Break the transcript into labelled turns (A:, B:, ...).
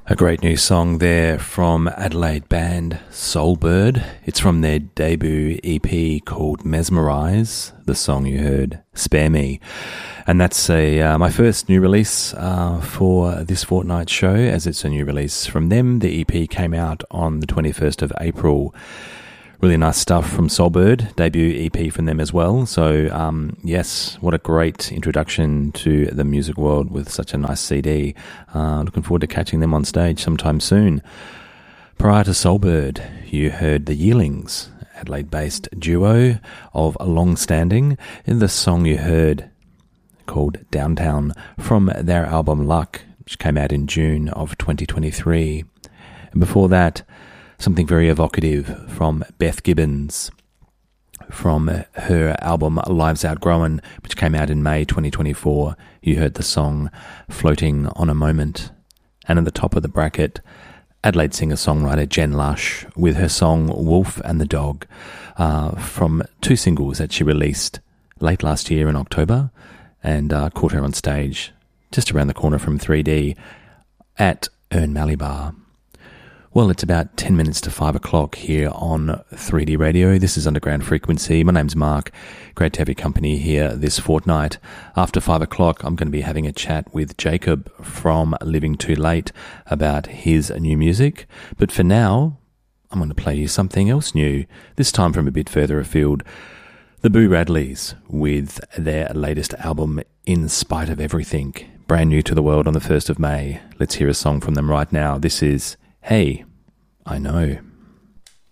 A: A great new song there from Adelaide band Soulbird. It's from their debut EP called Mesmerize. The song you heard, Spare Me. And that's my first new release for this fortnight show, as it's a new release from them. The EP came out on the 21st of April. Really nice stuff from Soulbird, debut EP from them as well. So, yes, what a great introduction to the music world with such a nice CD. Looking forward to catching them on stage sometime soon. Prior to Soulbird, you heard the Yearlings, Adelaide-based duo of long-standing. In the song you heard called Downtown from their album Luck, which came out in June of 2023. And before that, something very evocative from Beth Gibbons from her album Lives Outgrown, which came out in May 2024. You heard the song Floating on a Moment. And at the top of the bracket, Adelaide singer-songwriter Jen Lush with her song Wolf and the Dog from two singles that she released late last year in October, and caught her on stage just around the corner from 3D at Ern Malibar. Well, it's about 10 minutes to 5 o'clock here on 3D Radio. This is Underground Frequency. My name's Mark. Great to have your company here this fortnight. After 5 o'clock, I'm going to be having a chat with Jacob from Living Too Late about his new music. But for now, I'm going to play you something else new, this time from a bit further afield. The Boo Radleys with their latest album, In Spite of Everything. Brand new to the world on the 1st of May. Let's hear a song from them right now. This is Hey, I Know.